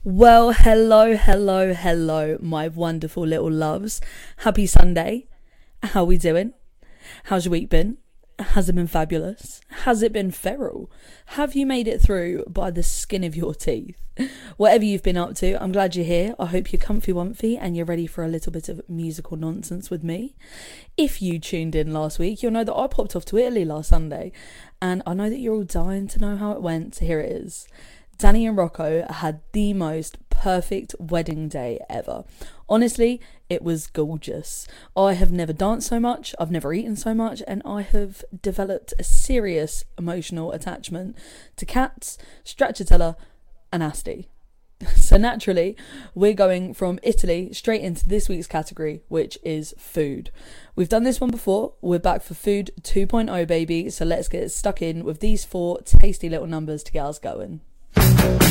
Well, hello, my wonderful little loves. Happy Sunday. How we doing? How's your week been? Has it been fabulous? Has it been feral? Have you made it through by the skin of your teeth? Whatever you've been up to, I'm glad you're here. I hope you're comfy and you're ready for a little bit of musical nonsense with me. If you tuned in last week, you'll know that I popped off to Italy last Sunday, and I know that you're all dying to know how it went, so here it is. Danny and Rocco had the most perfect wedding day ever. Honestly, it was gorgeous. I have never danced so much, I've never eaten so much, and I have developed a serious emotional attachment to cats, stracciatella, and Asti. So naturally, we're going from Italy straight into this week's category, which is food. We've done this one before. We're back for food 2.0, baby. So let's get stuck in with these 4 tasty little numbers to get us going.